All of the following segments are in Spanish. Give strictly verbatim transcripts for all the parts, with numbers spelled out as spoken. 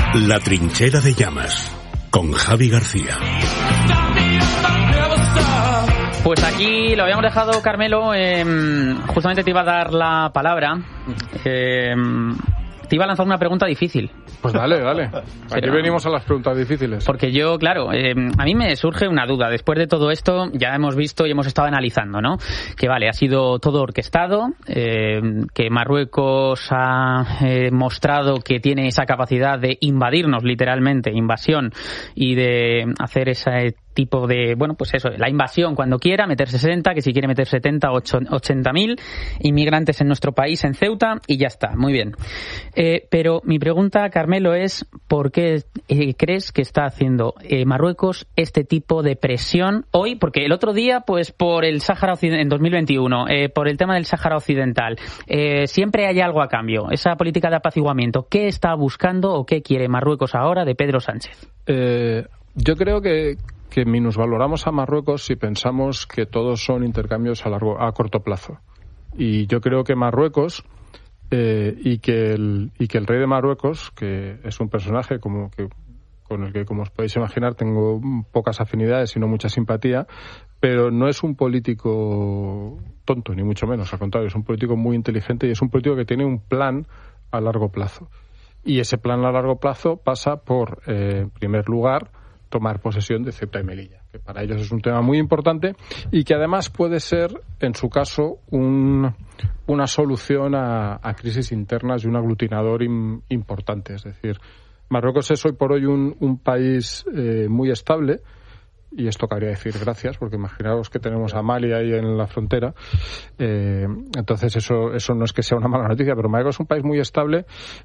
La trinchera de llamas, con Javi García. Pues aquí lo habíamos dejado, Carmelo. Eh, justamente te iba a dar la palabra. Eh, te iba a lanzar una pregunta difícil. Pues dale, dale. Aquí Pero, venimos a las preguntas difíciles. Porque yo, claro, eh, a mí me surge una duda. Después de todo esto, ya hemos visto y hemos estado analizando, ¿no? Que vale, ha sido todo orquestado, eh, que Marruecos ha eh, mostrado que tiene esa capacidad de invadirnos, literalmente, invasión, y de hacer ese tipo de, bueno, pues eso, la invasión cuando quiera, meter sesenta, que si quiere meter setenta, ochenta mil inmigrantes en nuestro país, en Ceuta, y ya está, muy bien. Eh, pero mi pregunta, Carmelo, es ¿por qué eh, crees que está haciendo eh, Marruecos este tipo de presión hoy? Porque el otro día, pues por el Sáhara Occidental, en dos mil veintiuno, eh, por el tema del Sáhara Occidental, eh, siempre hay algo a cambio, esa política de apaciguamiento. ¿Qué está buscando o qué quiere Marruecos ahora de Pedro Sánchez? Eh, yo creo que que minusvaloramos a Marruecos si pensamos que todos son intercambios a largo a corto plazo. Y yo creo que Marruecos eh, y que el y que el rey de Marruecos, que es un personaje como que con el que, como os podéis imaginar, tengo pocas afinidades y no mucha simpatía, pero no es un político tonto, ni mucho menos, al contrario, es un político muy inteligente y es un político que tiene un plan a largo plazo. Y ese plan a largo plazo pasa por, eh, en primer lugar, tomar posesión de Ceuta y Melilla, que para ellos es un tema muy importante y que además puede ser, en su caso, un, una solución a, a crisis internas y un aglutinador im, importante. Es decir, Marruecos es hoy por hoy un, un país eh, muy estable, y esto cabría decir gracias, porque imaginaos que tenemos a Mali ahí en la frontera, eh, entonces eso eso no es que sea una mala noticia, pero Marruecos es un país muy estable,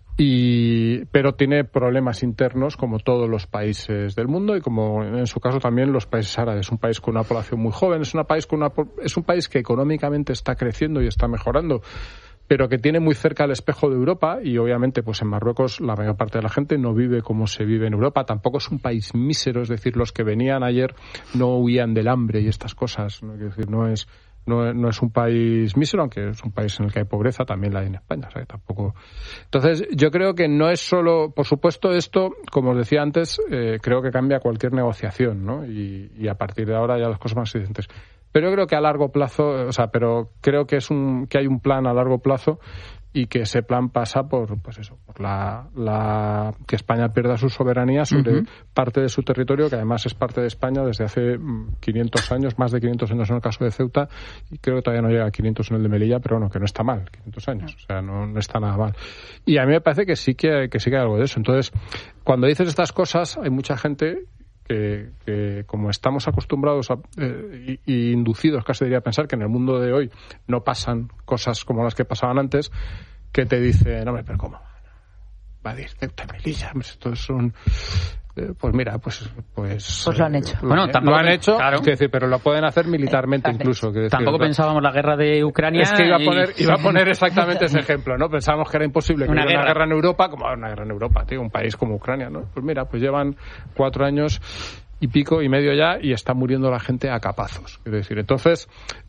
y pero tiene problemas internos como todos los países del mundo y como en su caso también los países árabes. Es un país con una población muy joven, es, una país con una, es un país que económicamente está creciendo y está mejorando, pero que tiene muy cerca el espejo de Europa, y obviamente pues en Marruecos la mayor parte de la gente no vive como se vive en Europa. Tampoco es un país mísero, es decir, los que venían ayer no huían del hambre y estas cosas, ¿no? Es decir, no es no, no es un país mísero, aunque es un país en el que hay pobreza, también la hay en España, ¿sabes? Tampoco. Entonces, yo creo que no es solo, por supuesto, esto, como os decía antes, eh, creo que cambia cualquier negociación, ¿no? Y, y a partir de ahora ya las cosas más evidentes. Pero yo creo que a largo plazo, o sea, pero creo que es un que hay un plan a largo plazo y que ese plan pasa por, pues eso, por la, la que España pierda su soberanía sobre uh-huh. parte de su territorio, que además es parte de España desde hace quinientos años, más de quinientos años en el caso de Ceuta, y creo que todavía no llega a quinientos en el de Melilla, pero bueno, que no está mal, quinientos años, o sea, no, no está nada mal. Y a mí me parece que sí que, que sí que hay algo de eso. Entonces, cuando dices estas cosas, hay mucha gente Que, que como estamos acostumbrados a, eh, y, y inducidos, casi diría, a pensar que en el mundo de hoy no pasan cosas como las que pasaban antes, que te dicen, hombre, pero ¿cómo? Va a decir Ceuta y Melilla, esto es un... Eh, pues mira, pues... Pues, pues lo han hecho. Lo, bueno, eh, tampoco lo han hecho, claro. es decir, pero lo pueden hacer militarmente eh, incluso. Que decir, tampoco claro. pensábamos la guerra de Ucrania. Es que iba a y... poner, iba a poner exactamente ese ejemplo, ¿no? Pensábamos que era imposible que una hubiera guerra. una guerra en Europa, como una guerra en Europa, tío, un país como Ucrania, ¿no? Pues mira, pues llevan cuatro años y pico y medio ya y está muriendo la gente a capazos. Es decir, entonces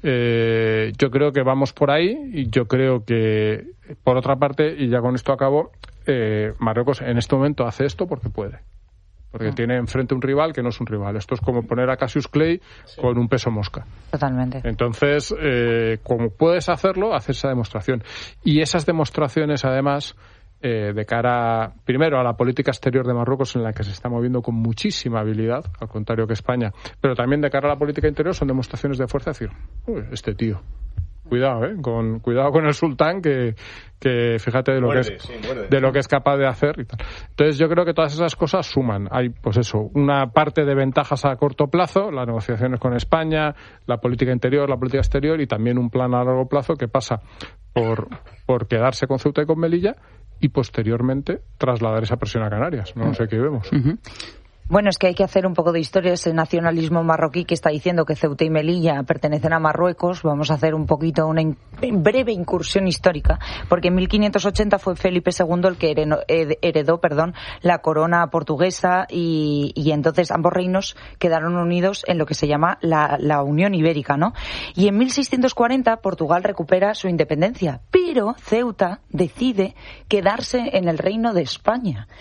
eh, yo creo que vamos por ahí, y yo creo que, por otra parte, y ya con esto acabo, eh, Marruecos en este momento hace esto porque puede. Porque ah. tiene enfrente un rival que no es un rival. Esto es como poner a Cassius Clay sí. con un peso mosca. Totalmente. Entonces, eh, como puedes hacerlo, haces esa demostración. Y esas demostraciones, además, Eh, de cara, primero, a la política exterior de Marruecos, en la que se está moviendo con muchísima habilidad, al contrario que España, pero también de cara a la política interior, son demostraciones de fuerza, es decir, uy, este tío, cuidado, eh, con cuidado con el sultán, que, que fíjate de lo muerde, que es sí, de lo que es capaz de hacer y tal. Entonces yo creo que todas esas cosas suman. Hay, pues eso, una parte de ventajas a corto plazo, las negociaciones con España, la política interior, la política exterior, y también un plan a largo plazo que pasa por, por quedarse con Ceuta y con Melilla, y posteriormente trasladar esa presión a Canarias. No sé qué vemos. Uh-huh. Bueno, es que hay que hacer un poco de historia. Ese nacionalismo marroquí que está diciendo que Ceuta y Melilla pertenecen a Marruecos. Vamos a hacer un poquito una in- breve incursión histórica, porque en mil quinientos ochenta fue Felipe segundo el que heredó, heredó perdón, la corona portuguesa, y, y entonces ambos reinos quedaron unidos en lo que se llama la, la Unión Ibérica, ¿no? Y en mil seiscientos cuarenta Portugal recupera su independencia, pero Ceuta decide quedarse en el Reino de España.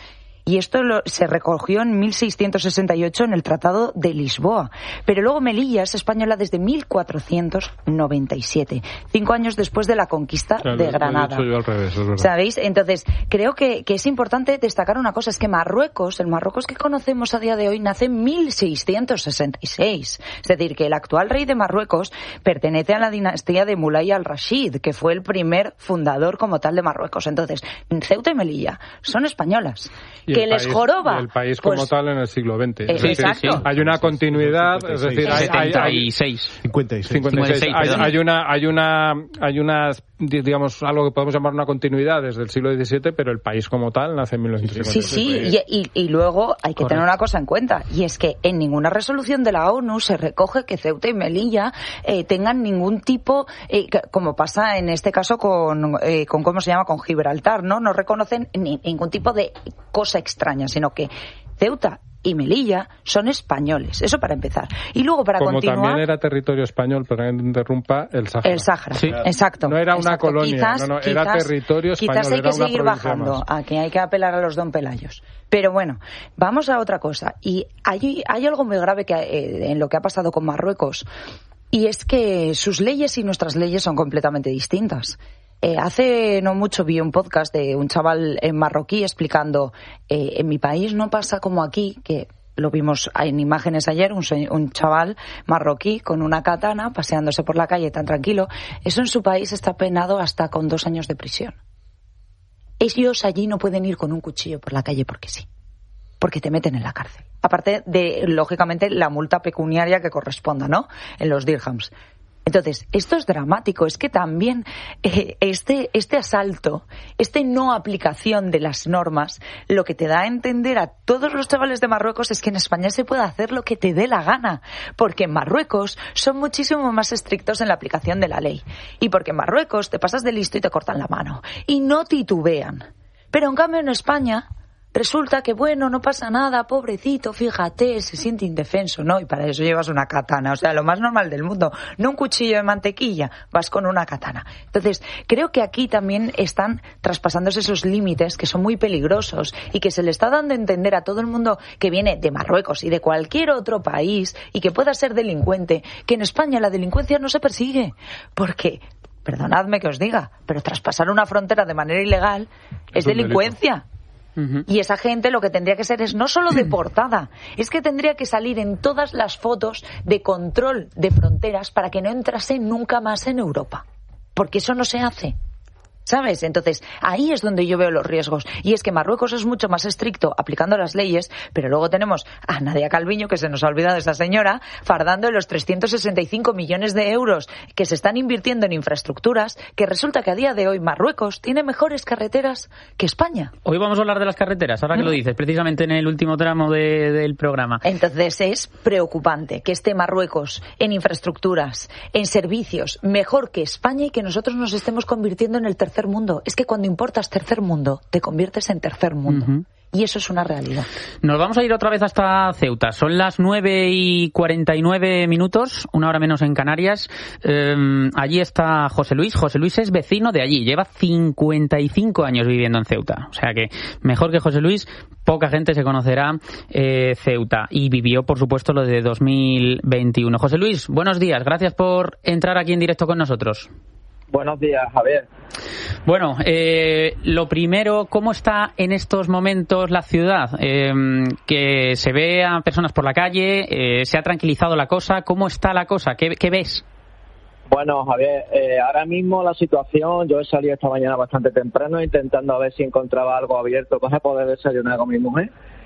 Y esto lo, se recogió en mil seiscientos sesenta y ocho en el Tratado de Lisboa. Pero luego Melilla es española desde mil cuatrocientos noventa y siete, cinco años después de la conquista claro, de Granada. Lo he dicho yo al revés, es verdad. ¿Sabéis? Entonces, creo que, que es importante destacar una cosa, es que Marruecos, el Marruecos que conocemos a día de hoy, nace en mil seiscientos sesenta y seis. Es decir, que el actual rey de Marruecos pertenece a la dinastía de Mulay al-Rashid, que fue el primer fundador como tal de Marruecos. Entonces, Ceuta y Melilla son españolas. Que les país, joroba. El país como pues, tal en el siglo veinte. Eh, es decir, exacto. hay una continuidad, es decir, hay, setenta y seis. cincuenta y seis. cincuenta y seis. cincuenta y seis, Hay, perdón. hay una, hay una, hay una, digamos, algo que podemos llamar una continuidad desde el siglo diecisiete, pero el país como tal nace en mil novecientos cincuenta y seis. Sí, sí, y, y, y luego hay que Correcto. tener una cosa en cuenta, y es que en ninguna resolución de la ONU se recoge que Ceuta y Melilla eh, tengan ningún tipo, eh, que, como pasa en este caso con, eh, con, ¿cómo se llama?, con Gibraltar, ¿no? No reconocen ni, ningún tipo de cosa extraña, sino que Ceuta y Melilla son españoles, eso para empezar. Y luego para Como continuar... también era territorio español, pero que interrumpa, el Sáhara. El Sáhara, Sí. exacto. No era una exacto. colonia, quizás, no, no, era quizás, territorio español, Quizás hay era que una seguir provincia bajando, más. aquí hay que apelar a los don Pelayos. Pero bueno, vamos a otra cosa. Y hay, hay algo muy grave que eh, en lo que ha pasado con Marruecos, y es que sus leyes y nuestras leyes son completamente distintas. Eh, hace no mucho vi un podcast de un chaval en marroquí explicando, eh, en mi país no pasa como aquí, que lo vimos en imágenes ayer, un, un chaval marroquí con una katana paseándose por la calle tan tranquilo. Eso en su país está penado hasta con dos años de prisión. Ellos allí no pueden ir con un cuchillo por la calle porque sí, porque te meten en la cárcel. Aparte de, lógicamente, la multa pecuniaria que corresponda, ¿no?, en los dirhams. Entonces, esto es dramático, es que también eh, este, este asalto, esta no aplicación de las normas, lo que te da a entender a todos los chavales de Marruecos es que en España se puede hacer lo que te dé la gana, porque en Marruecos son muchísimo más estrictos en la aplicación de la ley, y porque en Marruecos te pasas de listo y te cortan la mano, y no titubean. Pero en cambio en España... resulta que, bueno, no pasa nada, pobrecito, fíjate, se siente indefenso, ¿no? Y para eso llevas una katana, o sea, lo más normal del mundo. No un cuchillo de mantequilla, vas con una katana. Entonces, creo que aquí también están traspasándose esos límites que son muy peligrosos y que se le está dando a entender a todo el mundo que viene de Marruecos y de cualquier otro país y que pueda ser delincuente, que en España la delincuencia no se persigue, porque... perdonadme que os diga, pero traspasar una frontera de manera ilegal es, es delincuencia. Uh-huh. Y esa gente lo que tendría que ser es no solo deportada, es que tendría que salir en todas las fotos de control de fronteras para que no entrase nunca más en Europa. Porque eso no se hace. ¿Sabes? Entonces, ahí es donde yo veo los riesgos. Y es que Marruecos es mucho más estricto aplicando las leyes, pero luego tenemos a Nadia Calviño, que se nos ha olvidado de esta señora, fardando en los trescientos sesenta y cinco millones de euros que se están invirtiendo en infraestructuras, que resulta que a día de hoy Marruecos tiene mejores carreteras que España. Hoy vamos a hablar de las carreteras, ahora que lo dices, precisamente en el último tramo de, del programa. Entonces es preocupante que esté Marruecos en infraestructuras, en servicios, mejor que España y que nosotros nos estemos convirtiendo en el tercer tercer mundo. Es que cuando importas tercer mundo, te conviertes en tercer mundo. Uh-huh. Y eso es una realidad. Nos vamos a ir otra vez hasta Ceuta. Son las nueve y cuarenta y nueve minutos, una hora menos en Canarias. Eh, allí está José Luis. José Luis es vecino de allí. Lleva cincuenta y cinco años viviendo en Ceuta. O sea que mejor que José Luis, poca gente se conocerá eh, Ceuta. Y vivió, por supuesto, lo de dos mil veintiuno. José Luis, buenos días. Gracias por entrar aquí en directo con nosotros. Buenos días, Javier. Bueno, eh, lo primero, ¿cómo está en estos momentos la ciudad? Eh, que se ve a personas por la calle, eh, ¿se ha tranquilizado la cosa? ¿Cómo está la cosa? ¿Qué, qué ves? Bueno, Javier, eh, ahora mismo la situación, yo he salido esta mañana bastante temprano intentando a ver si encontraba algo abierto para poder desayunar con mi mujer.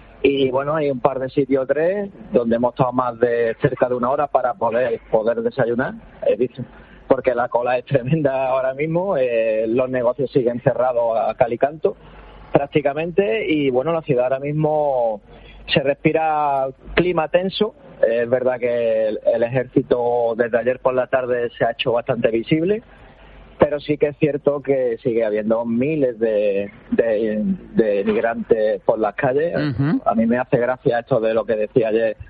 Y bueno, hay un par de sitios, tres, donde hemos estado más de cerca de una hora para poder, poder desayunar. He visto. Porque la cola es tremenda ahora mismo, eh, los negocios siguen cerrados a cal y canto prácticamente, y bueno, la ciudad ahora mismo se respira clima tenso. Eh, es verdad que el, el ejército desde ayer por la tarde se ha hecho bastante visible, pero sí que es cierto que sigue habiendo miles de, de, de migrantes por las calles. Uh-huh. A mí me hace gracia esto de lo que decía ayer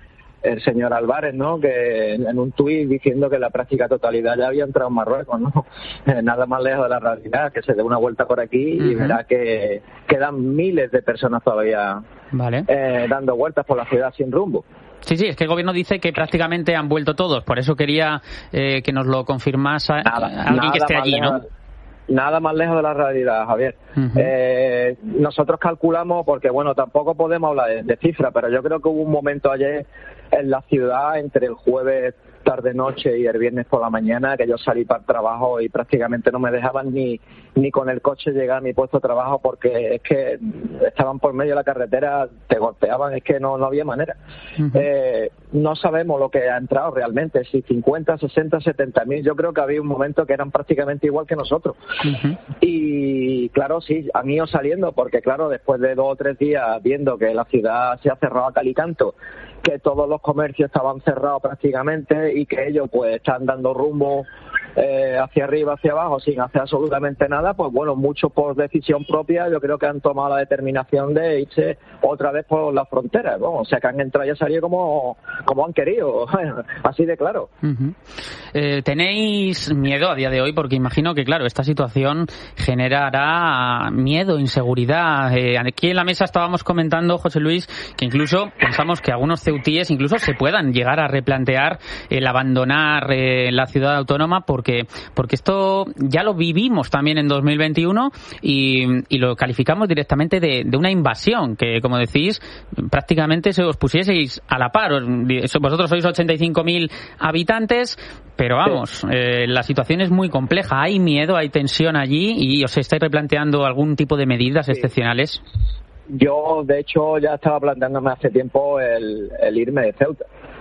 el señor Álvarez, ¿no? Que en un tuit diciendo que la práctica totalidad ya había entrado en Marruecos, ¿no? Nada más lejos de la realidad, que se dé una vuelta por aquí uh-huh. y verá que quedan miles de personas todavía vale. eh, dando vueltas por la ciudad sin rumbo. Sí, sí, es que el gobierno dice que prácticamente han vuelto todos, por eso quería eh, que nos lo confirmase nada, alguien nada que esté allí, ¿no? Nada más lejos de la realidad, Javier. Uh-huh. Eh, nosotros calculamos, porque bueno, tampoco podemos hablar de, de cifras, pero yo creo que hubo un momento ayer en la ciudad, entre el jueves tarde-noche y el viernes por la mañana, que yo salí para el trabajo y prácticamente no me dejaban ni ni con el coche llegar a mi puesto de trabajo, porque es que estaban por medio de la carretera, te golpeaban, es que no, no había manera. Uh-huh. Eh, no sabemos lo que ha entrado realmente, si cincuenta, sesenta, setenta mil, yo creo que había un momento que eran prácticamente igual que nosotros. Uh-huh. Y claro, sí, han ido saliendo, porque claro, después de dos o tres días viendo que la ciudad se ha cerrado a cal y canto, que todos los comercios estaban cerrados prácticamente y que ellos pues están dando rumbo eh, hacia arriba, hacia abajo, sin hacer absolutamente nada, pues bueno, muchos por decisión propia yo creo que han tomado la determinación de irse otra vez por la frontera, ¿no? O sea que han entrado y han salido como, como han querido, así de claro. Uh-huh. Eh, ¿Tenéis miedo a día de hoy? Porque imagino que, claro, esta situación generará miedo, inseguridad. Eh, aquí en la mesa estábamos comentando, José Luis, que incluso pensamos que algunos ceutíes incluso se puedan llegar a replantear el abandonar eh, la ciudad autónoma, porque porque esto ya lo vivimos también en dos mil veintiuno y, y lo calificamos directamente de, de una invasión, que como decís, prácticamente se os pusieseis a la par. Vosotros sois ochenta y cinco mil habitantes, pero vamos, eh, la situación es muy compleja, hay miedo, hay tensión allí y os estáis replanteando algún tipo de medidas sí. excepcionales. Yo, de hecho, ya estaba planteándome hace tiempo el, el irme de Ceuta.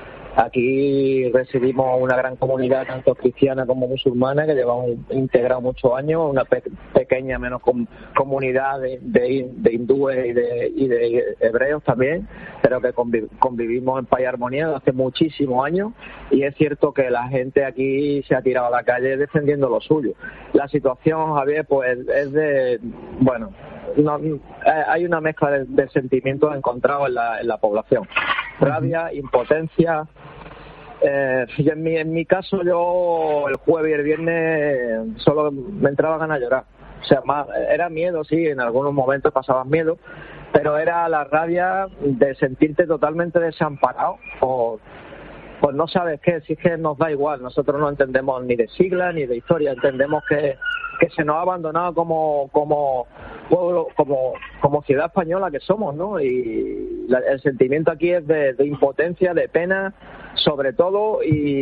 Aquí residimos una gran comunidad, tanto cristiana como musulmana, que llevamos integrado muchos años, una pe- pequeña menos com- comunidad de, de, de hindúes y de, y de hebreos también, pero que conviv- convivimos en paz y armonía desde hace muchísimos años, y es cierto que la gente aquí se ha tirado a la calle defendiendo lo suyo. La situación, Javier, pues es de, bueno, no, hay una mezcla de, de sentimientos encontrados en la, en la población. Rabia, impotencia. Eh, en, mi, en mi caso, yo el jueves y el viernes solo me entraba ganas de llorar. O sea, más, era miedo, sí, en algunos momentos pasaban miedo, pero era la rabia de sentirte totalmente desamparado por, por no sabes qué, si es que nos da igual. Nosotros no entendemos ni de siglas ni de historia, entendemos que que se nos ha abandonado como como pueblo, como como ciudad española que somos, ¿no? Y la, el sentimiento aquí es de, de impotencia, de pena, sobre todo,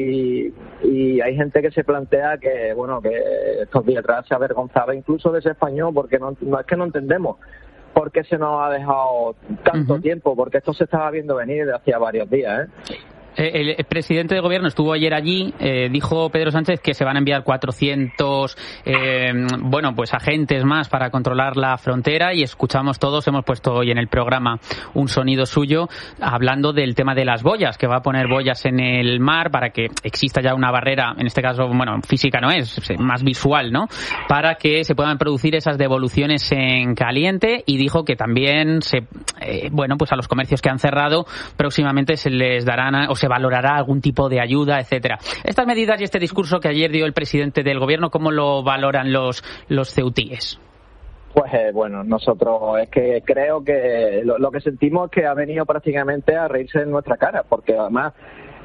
y, y hay gente que se plantea que, bueno, que estos días atrás se avergonzaba incluso de ese español, porque no, no es que no entendemos por qué se nos ha dejado tanto uh-huh. tiempo, porque esto se estaba viendo venir desde hacía varios días, ¿eh? El, el presidente del gobierno estuvo ayer allí, eh, dijo Pedro Sánchez que se van a enviar cuatrocientos eh, bueno, pues agentes más para controlar la frontera, y escuchamos todos, hemos puesto hoy en el programa un sonido suyo hablando del tema de las boyas, que va a poner boyas en el mar para que exista ya una barrera, en este caso, bueno, física no es, más visual, ¿no? Para que se puedan producir esas devoluciones en caliente, y dijo que también se, eh, bueno, pues a los comercios que han cerrado próximamente se les darán o se valorará algún tipo de ayuda, etcétera. Estas medidas y este discurso que ayer dio el presidente del gobierno, ¿cómo lo valoran los los ceutíes? Pues eh, bueno, nosotros es que creo que lo, lo que sentimos es que ha venido prácticamente a reírse en nuestra cara, porque además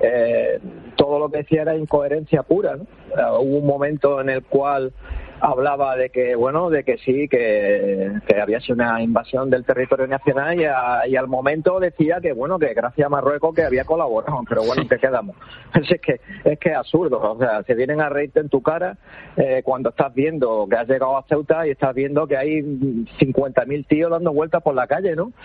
eh, todo lo que decía era incoherencia pura, ¿no? Uh, hubo un momento en el cual hablaba de que, bueno, de que sí, que, que había sido una invasión del territorio nacional, y, a, y al momento decía que, bueno, que gracias a Marruecos que había colaborado, pero bueno, ¿en qué quedamos? Es que es que es absurdo, o sea, se vienen a reírte en tu cara eh, cuando estás viendo que has llegado a Ceuta y estás viendo que hay cincuenta mil tíos dando vueltas por la calle, ¿no?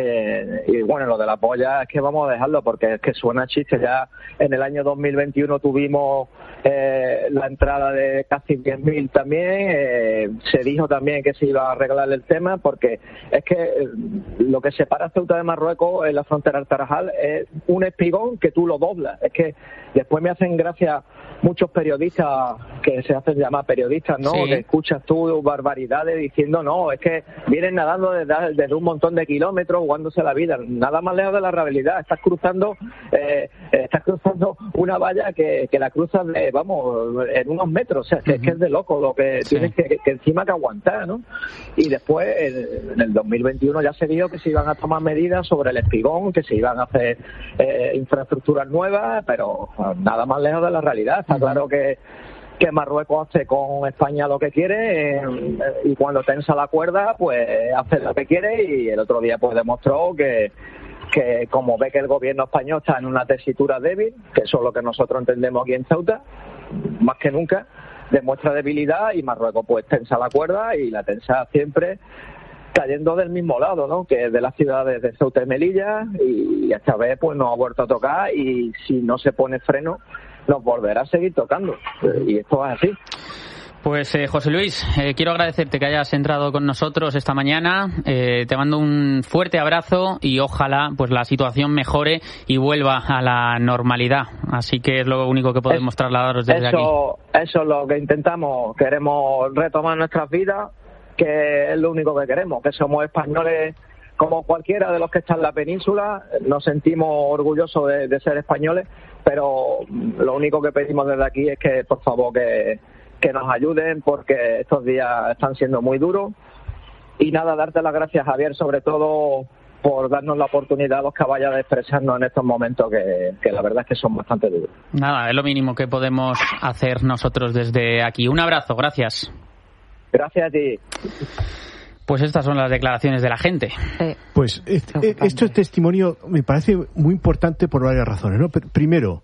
Eh, y bueno, lo de la polla es que vamos a dejarlo, porque es que suena chiste. Ya en el año dos mil veintiuno tuvimos eh, la entrada de casi diez mil también, también, eh, se dijo también que se iba a arreglar el tema, porque es que eh, lo que separa Ceuta de Marruecos en la frontera del Tarajal es un espigón que tú lo doblas. Es que después me hacen gracia muchos periodistas que se hacen llamar periodistas, ¿no? Sí. Que escuchas tú barbaridades diciendo, no, es que vienen nadando desde, desde un montón de kilómetros, jugándose la vida. Nada más lejos de la realidad. Estás cruzando eh, estás cruzando una valla que, que la cruzas, de, vamos, en unos metros. O sea, que, uh-huh. es que es de loco lo que sí. tienes que, que encima que aguantar, ¿no? Y después, en, en el dos mil veintiuno ya se vio que se iban a tomar medidas sobre el espigón, que se iban a hacer eh, infraestructuras nuevas, pero nada más lejos de la realidad. Está uh-huh. claro que que Marruecos hace con España lo que quiere, eh, y cuando tensa la cuerda, pues hace lo que quiere, y el otro día pues demostró que que como ve que el gobierno español está en una tesitura débil, que eso es lo que nosotros entendemos aquí en Ceuta, más que nunca, demuestra debilidad, y Marruecos pues tensa la cuerda, y la tensa siempre cayendo del mismo lado, ¿no? Que es de las ciudades de Ceuta y Melilla, y esta vez pues nos ha vuelto a tocar, y si no se pone freno nos volverá a seguir tocando, y esto es así. Pues eh, José Luis, eh, quiero agradecerte que hayas entrado con nosotros esta mañana. Eh, te mando un fuerte abrazo y ojalá pues la situación mejore y vuelva a la normalidad. Así que es lo único que podemos es, trasladaros desde eso, aquí. Eso es lo que intentamos. Queremos retomar nuestras vidas, que es lo único que queremos, que somos españoles como cualquiera de los que están en la península. Nos sentimos orgullosos de, de ser españoles, pero lo único que pedimos desde aquí es que, por favor, que, que nos ayuden, porque estos días están siendo muy duros. Y nada, darte las gracias, Javier, sobre todo por darnos la oportunidad a los caballos de expresarnos en estos momentos que, que la verdad es que son bastante duros. Nada, es lo mínimo que podemos hacer nosotros desde aquí. Un abrazo, gracias. Gracias a ti. Pues estas son las declaraciones de la gente. Pues este, este testimonio me parece muy importante por varias razones, ¿no? Primero,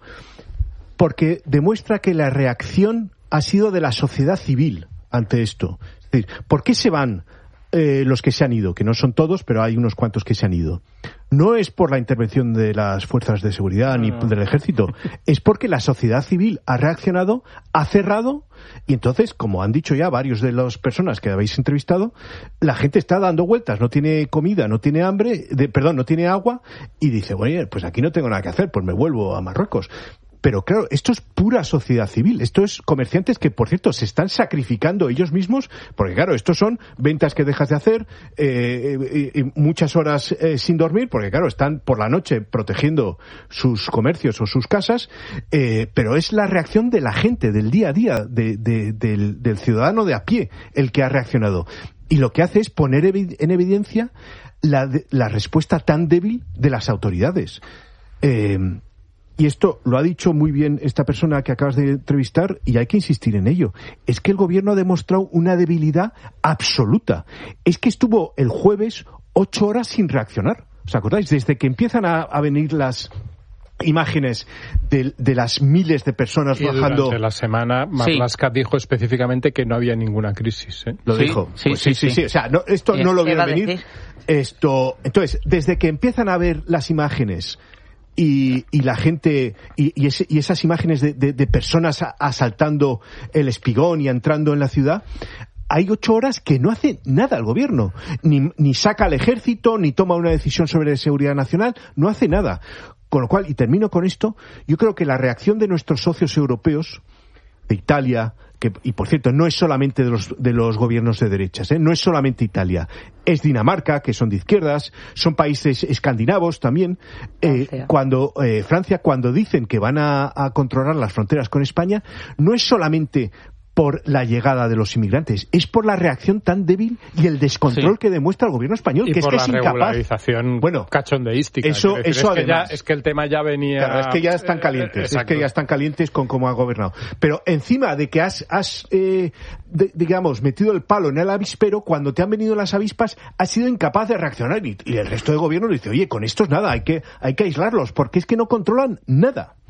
porque demuestra que la reacción ha sido de la sociedad civil ante esto. Es decir, ¿por qué se van eh, los que se han ido? Que no son todos, pero hay unos cuantos que se han ido. No es por la intervención de las fuerzas de seguridad ni del ejército, es porque la sociedad civil ha reaccionado, ha cerrado, y entonces, como han dicho ya varios de las personas que habéis entrevistado, la gente está dando vueltas, no tiene comida, no tiene hambre, de, perdón, no tiene agua, y dice, bueno, pues aquí no tengo nada que hacer, pues me vuelvo a Marruecos. Pero claro, esto es pura sociedad civil. Esto es comerciantes que, por cierto, se están sacrificando ellos mismos, porque claro, estos son ventas que dejas de hacer, eh, eh, eh, muchas horas eh, sin dormir, porque claro, están por la noche protegiendo sus comercios o sus casas, eh, pero es la reacción de la gente, del día a día, de, de, del, del ciudadano de a pie, el que ha reaccionado. Y lo que hace es poner evi- en evidencia la, la respuesta tan débil de las autoridades. Eh, Y esto lo ha dicho muy bien esta persona que acabas de entrevistar, y hay que insistir en ello. Es que el gobierno ha demostrado una debilidad absoluta. Es que estuvo el jueves ocho horas sin reaccionar. ¿Os acordáis? Desde que empiezan a, a venir las imágenes de, de las miles de personas y bajando. Durante la semana, Marlaska sí. dijo específicamente que no había ninguna crisis. ¿eh? Lo sí, dijo. Sí, pues sí, sí, sí, sí. sí. O sea, no, esto ¿Qué? no lo ¿Qué vieron va a venir. decir? Esto, entonces, desde que empiezan a ver las imágenes Y, y la gente y, y, ese, y esas imágenes de, de, de personas asaltando el espigón y entrando en la ciudad, hay ocho horas que no hace nada el gobierno, ni, ni saca al ejército, ni toma una decisión sobre seguridad nacional, no hace nada. Con lo cual, y termino con esto, yo creo que la reacción de nuestros socios europeos, de Italia, que, y por cierto, no es solamente de los, de los gobiernos de derechas, ¿eh? No es solamente Italia, es Dinamarca, que son de izquierdas, son países escandinavos también, eh, Francia. cuando eh, Francia, cuando dicen que van a, a controlar las fronteras con España, no es solamente por la llegada de los inmigrantes, es por la reacción tan débil y el descontrol sí. que demuestra el gobierno español, y que es por que la es incapaz. regularización bueno, cachondeística. Eso, decir, eso es, que además, ya, es que el tema ya venía... Claro, es que ya están calientes, eh, es que ya están calientes con cómo ha gobernado. Pero encima de que has, has eh, de, digamos, metido el palo en el avispero, cuando te han venido las avispas, has sido incapaz de reaccionar, y, y el resto del gobierno le dice, oye, con estos nada, hay que, hay que aislarlos, porque es que no controlan nada.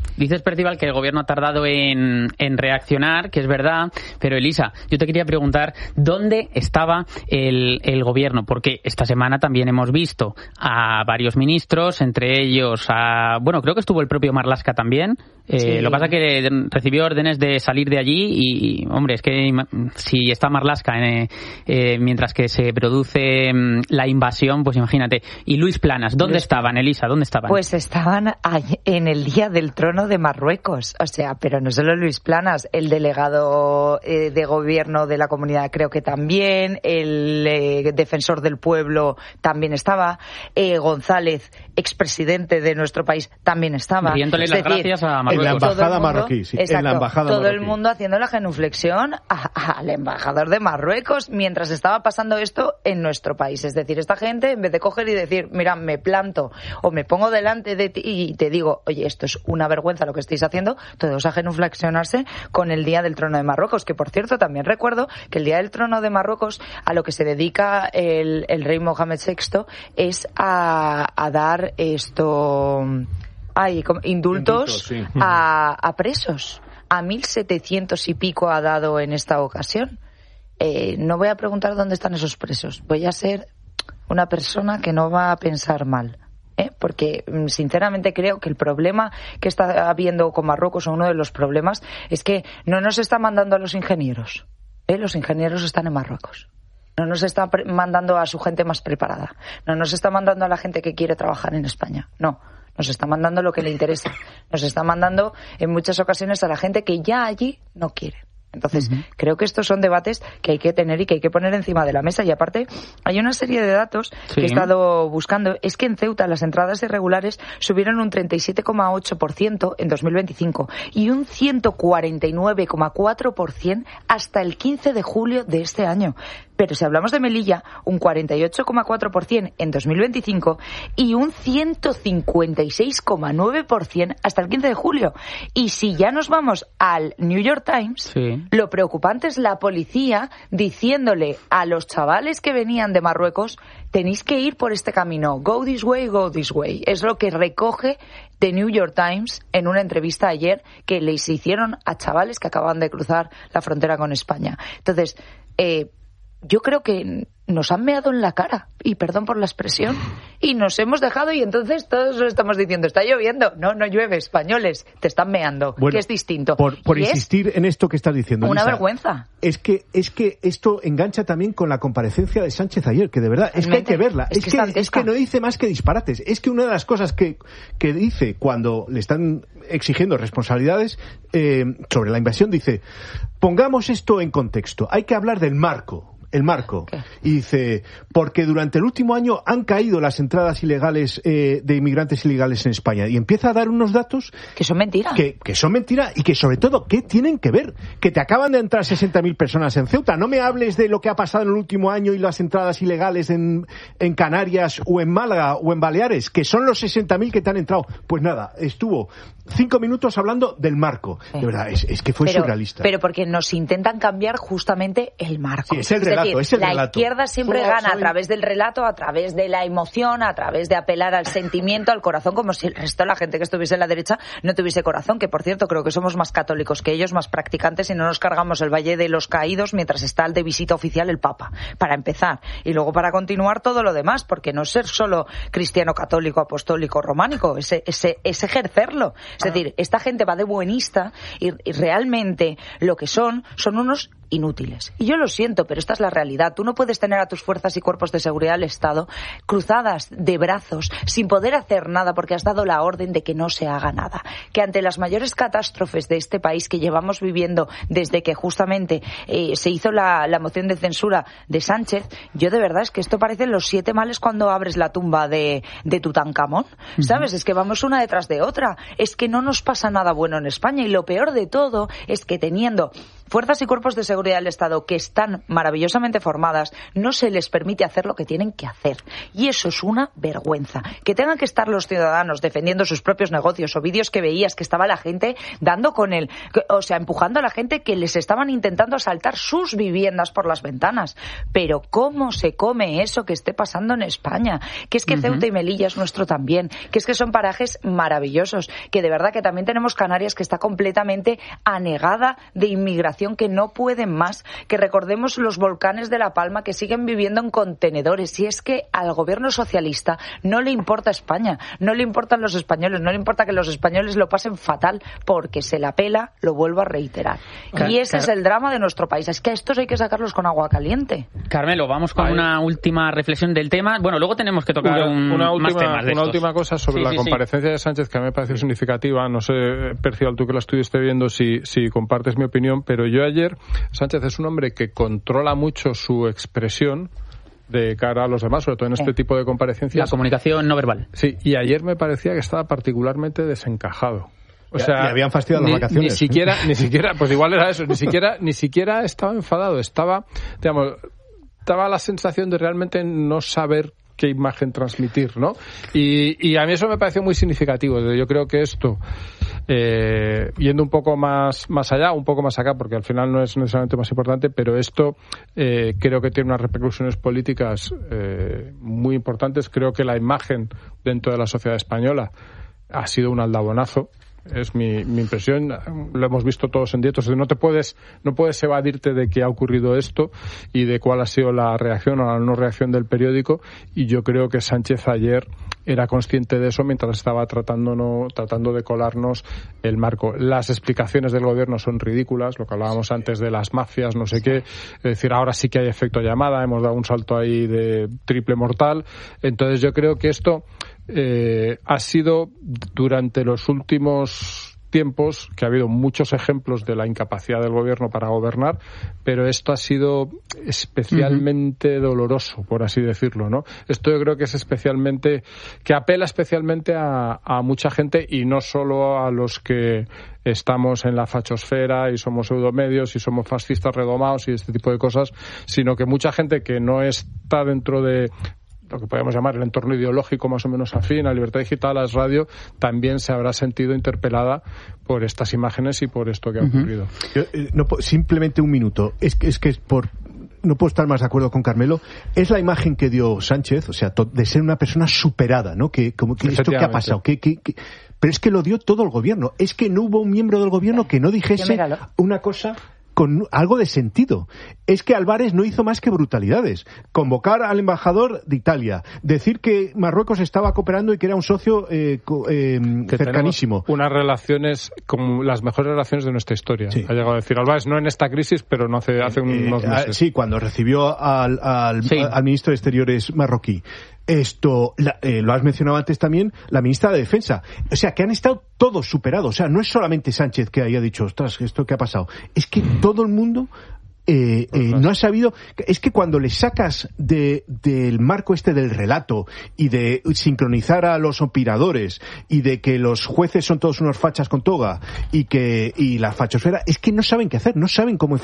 Dices, Percival, que el gobierno ha tardado en, en reaccionar, que es verdad, pero Elisa, yo te quería preguntar dónde estaba el, el gobierno, porque esta semana también hemos visto a varios ministros, entre ellos a, bueno, creo que estuvo el propio Marlaska también. Eh, sí. Lo que pasa es que recibió órdenes de salir de allí y, y hombre, es que si está Marlaska eh, eh, mientras que se produce la invasión, pues imagínate. Y Luis Planas, ¿dónde Luis... estaban, Elisa? ¿Dónde estaban? Pues estaban en el día del trono de Marruecos. O sea, pero no solo Luis Planas, el delegado eh, de gobierno de la comunidad creo que también, el eh, defensor del pueblo también estaba, eh, González, expresidente de nuestro país, también estaba. Riéndole las decir, gracias a Marruecos. En la embajada mundo, marroquí, sí. Exacto, en la embajada todo marroquí. El mundo haciendo la genuflexión a, al embajador de Marruecos mientras estaba pasando esto en nuestro país. Es decir, esta gente, en vez de coger y decir, mira, me planto o me pongo delante de ti y te digo, oye, esto es una vergüenza lo que estáis haciendo, todos a genuflexionarse con el Día del Trono de Marruecos, que por cierto también recuerdo que el Día del Trono de Marruecos, a lo que se dedica el, el rey Mohamed sexto, es a, a dar esto... Hay indultos, indultos sí. a, a presos. A mil setecientos y pico ha dado en esta ocasión. Eh, no voy a preguntar dónde están esos presos. Voy a ser una persona que no va a pensar mal. ¿eh? Porque, sinceramente, creo que el problema que está habiendo con Marruecos, o uno de los problemas, es que no nos está mandando a los ingenieros. ¿eh? Los ingenieros están en Marruecos. No nos está pre- mandando a su gente más preparada. No nos está mandando a la gente que quiere trabajar en España. No. Nos está mandando lo que le interesa. Nos está mandando en muchas ocasiones a la gente que ya allí no quiere. Entonces, uh-huh. creo que estos son debates que hay que tener y que hay que poner encima de la mesa. Y aparte, hay una serie de datos sí. que he estado buscando. Es que en Ceuta las entradas irregulares subieron un treinta y siete coma ocho por ciento en dos mil veinticinco y un ciento cuarenta y nueve coma cuatro por ciento hasta el quince de julio de este año. Pero si hablamos de Melilla, un cuarenta y ocho coma cuatro por ciento en dos mil veinticinco y un ciento cincuenta y seis coma nueve por ciento hasta el quince de julio. Y si ya nos vamos al New York Times, sí. lo preocupante es la policía diciéndole a los chavales que venían de Marruecos, tenéis que ir por este camino, go this way, go this way. Es lo que recoge The New York Times en una entrevista ayer que les hicieron a chavales que acaban de cruzar la frontera con España. Entonces, eh, yo creo que nos han meado en la cara, y perdón por la expresión, y nos hemos dejado y entonces todos estamos diciendo, está lloviendo. No, no llueve, españoles, te están meando, bueno, que es distinto. Por, por insistir en esto que estás diciendo, una Lisa, vergüenza. Es que, es que esto engancha también con la comparecencia de Sánchez ayer, que de verdad, es que hay que verla. Es, es, que, que, es que no dice más que disparates. Es que una de las cosas que, que dice cuando le están exigiendo responsabilidades eh, sobre la invasión, dice, pongamos esto en contexto, hay que hablar del marco. El marco. ¿Qué? Y dice, porque durante el último año han caído las entradas ilegales eh, de inmigrantes ilegales en España. Y empieza a dar unos datos... Que son mentiras. Que, que son mentiras y que, sobre todo, ¿qué tienen que ver? Que te acaban de entrar sesenta mil personas en Ceuta. No me hables de lo que ha pasado en el último año y las entradas ilegales en, en Canarias o en Málaga o en Baleares, que son los sesenta mil que te han entrado. Pues nada, estuvo cinco minutos hablando del marco. Sí. De verdad, es, es que fue pero, surrealista. Pero porque nos intentan cambiar justamente el marco. Sí, es el relato. Es decir, es el la relato. izquierda siempre soy, gana soy... a través del relato, a través de la emoción, a través de apelar al sentimiento, al corazón, como si el resto de la gente que estuviese en la derecha no tuviese corazón, que por cierto creo que somos más católicos que ellos, más practicantes, y no nos cargamos el Valle de los Caídos mientras está el de visita oficial el Papa, para empezar. Y luego para continuar todo lo demás, porque no es ser solo cristiano, católico, apostólico, románico, es, es, es ejercerlo. Es ah. decir, esta gente va de buenista y, y realmente lo que son, son unos inútiles. Y yo lo siento, pero esta es la realidad. Tú no puedes tener a tus fuerzas y cuerpos de seguridad del Estado cruzadas de brazos sin poder hacer nada porque has dado la orden de que no se haga nada. Que ante las mayores catástrofes de este país que llevamos viviendo desde que justamente eh, se hizo la, la moción de censura de Sánchez, yo de verdad es que esto parece los siete males cuando abres la tumba de, de Tutankamón. Uh-huh. ¿Sabes? Es que vamos una detrás de otra. Es que no nos pasa nada bueno en España y lo peor de todo es que teniendo fuerzas y cuerpos de seguridad seguridad del Estado, que están maravillosamente formadas, no se les permite hacer lo que tienen que hacer. Y eso es una vergüenza. Que tengan que estar los ciudadanos defendiendo sus propios negocios, o vídeos que veías que estaba la gente dando con el, o sea, empujando a la gente que les estaban intentando asaltar sus viviendas por las ventanas. Pero ¿cómo se come eso que esté pasando en España? Que es que uh-huh. Ceuta y Melilla es nuestro también, que es que son parajes maravillosos, que de verdad que también tenemos Canarias, que está completamente anegada de inmigración, que no pueden más, que recordemos los volcanes de La Palma que siguen viviendo en contenedores. Y es que al gobierno socialista no le importa España, no le importan los españoles, no le importa que los españoles lo pasen fatal, porque se la pela, lo vuelvo a reiterar. Car- y ese Car- es el drama de nuestro país. Es que a estos hay que sacarlos con agua caliente. Carmelo, vamos con Ay. una última reflexión del tema. Bueno, luego tenemos que tocar una, un, una última, más temas de Una estos. última cosa sobre sí, la sí, comparecencia sí. de Sánchez, que a mí me parece significativa. No sé, Percival, tú que la estuviste viendo, si, si compartes mi opinión, pero yo ayer, Sánchez es un hombre que controla mucho su expresión de cara a los demás, sobre todo en este tipo de comparecencias. La comunicación no verbal. Sí, y ayer me parecía que estaba particularmente desencajado. O ya, sea, le habían fastidiado ni, las vacaciones. Ni siquiera, ni siquiera, pues igual era eso, ni siquiera, ni siquiera estaba enfadado, estaba, digamos, daba la sensación de realmente no saber qué imagen transmitir, ¿no? Y, y a mí eso me pareció muy significativo. Yo creo que esto, eh, yendo un poco más, más allá, un poco más acá, porque al final no es necesariamente más importante, pero esto eh, creo que tiene unas repercusiones políticas eh, muy importantes. Creo que la imagen dentro de la sociedad española ha sido un aldabonazo. Es mi, mi impresión, lo hemos visto todos en directo. No te puedes, no puedes evadirte de que ha ocurrido esto y de cuál ha sido la reacción o la no reacción del periódico, y yo creo que Sánchez ayer era consciente de eso mientras estaba tratando, no, tratando de colarnos el marco. Las explicaciones del gobierno son ridículas, lo que hablábamos antes de las mafias, no sé qué, es decir, ahora sí que hay efecto llamada, hemos dado un salto ahí de triple mortal. Entonces yo creo que esto Eh, ha sido durante los últimos tiempos, que ha habido muchos ejemplos de la incapacidad del gobierno para gobernar, pero esto ha sido especialmente uh-huh. doloroso, por así decirlo, ¿no? Esto yo creo que es especialmente, que apela especialmente a, a mucha gente, y no solo a los que estamos en la fachosfera y somos pseudomedios y somos fascistas redomados y este tipo de cosas, sino que mucha gente que no está dentro de lo que podemos llamar el entorno ideológico más o menos afín a Libertad Digital, a Radio, también se habrá sentido interpelada por estas imágenes y por esto que ha uh-huh. ocurrido. Yo, eh, no, simplemente un minuto. Es que es que es por no puedo estar más de acuerdo con Carmelo. Es la imagen que dio Sánchez, o sea, to, de ser una persona superada, ¿no? Que como que esto que ha pasado, que, que, que pero es que lo dio todo el gobierno. Es que no hubo un miembro del gobierno que no dijese una cosa con algo de sentido. Es que Álvarez no hizo más que brutalidades. Convocar al embajador de Italia, decir que Marruecos estaba cooperando y que era un socio eh, eh, que cercanísimo. Unas relaciones como las mejores relaciones de nuestra historia. Sí. Ha llegado a decir Álvarez, no en esta crisis, pero no hace, hace unos eh, meses. Sí, cuando recibió al, al, sí. al ministro de Exteriores marroquí. Esto, la, eh, lo has mencionado antes también, la ministra de Defensa. O sea, que han estado todos superados. O sea, no es solamente Sánchez que haya dicho, ostras, ¿esto qué ha pasado? Es que todo el mundo eh, eh, no ha sabido. Es que cuando le sacas de, del marco este del relato y de sincronizar a los operadores y de que los jueces son todos unos fachas con toga y que y la fachosfera, es que no saben qué hacer, no saben cómo